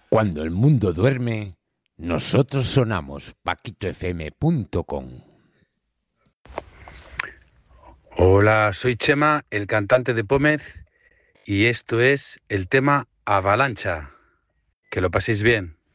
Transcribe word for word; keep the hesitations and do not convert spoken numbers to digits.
Cuando el mundo duerme, nosotros sonamos. paquito f m punto com. Hola, soy Chema, el cantante de Pómez, y esto es el tema Avalancha. Que lo paséis bien.